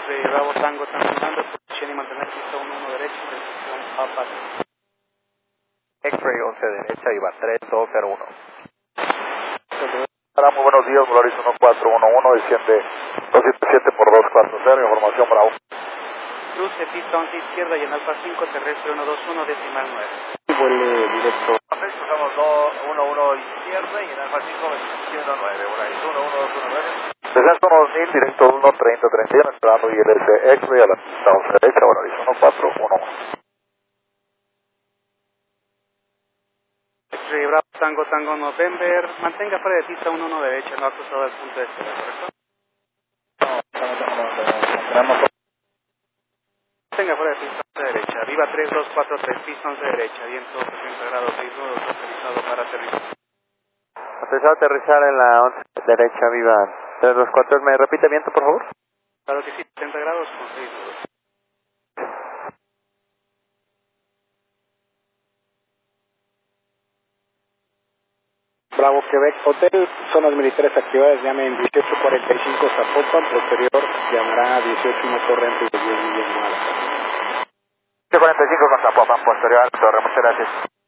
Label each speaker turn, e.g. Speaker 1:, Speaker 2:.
Speaker 1: X-Ray Bravo Tango November, posición y mantener pista 11 derecha, dirección Papa.
Speaker 2: X-Ray 11 derecha, iba 3201. Hola, muy buenos días, Volaris 1411, desciende 277 por 240, información Bravo.
Speaker 1: Cruce pista 11 izquierda y en Alfa 5 terrestre 121 decimal 9.
Speaker 2: Vuele directo. Usamos 211 izquierda y en Alfa 5 21.9, Volaris 11219. Descenso 2000, directo 13031, esperando ILS X-Ray a la pista 11 derecha, Volaris 1411.
Speaker 1: X-Ray Bravo Tango November, mantenga fuera de pista 11 derecha, no ha cruzado el punto de espera, ¿correcto? Mantenga fuera de pista 11 derecha, viva 3243, pista 11 derecha, viento 60 grados, 6 nudos, autorizado para aterrizar.
Speaker 2: Autorizado a aterrizar en la 11 derecha, viva 324, ¿me repite viento por favor?
Speaker 1: Claro que sí, 70 grados con 6 nudos.
Speaker 3: Bravo Quebec Hotel, zonas militares activadas, llame en 1845 Zapopan, posterior llamará a 18 Torre antes de 10 millas más.
Speaker 2: 1845 con Zapopan, posterior, Torre, muchas gracias.